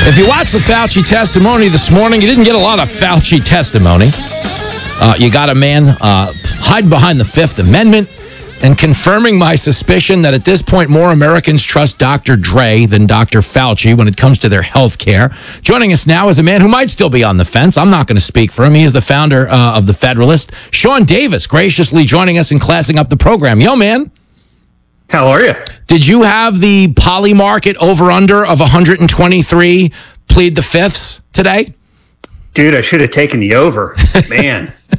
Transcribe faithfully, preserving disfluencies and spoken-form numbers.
If you watched the Fauci testimony this morning, you didn't get a lot of Fauci testimony. Uh, you got a man uh, hide behind the Fifth Amendment and confirming my suspicion that at this point more Americans trust Doctor Dre than Doctor Fauci when it comes to their health care. Joining us now is a man who might still be on the fence. I'm not going to speak for him. He is the founder uh, of The Federalist. Sean Davis, graciously joining us and classing up the program. Yo, man. How are you? Did you have the poly market over-under of one hundred twenty-three plead the fifths today? Dude, I should have taken the over. Man.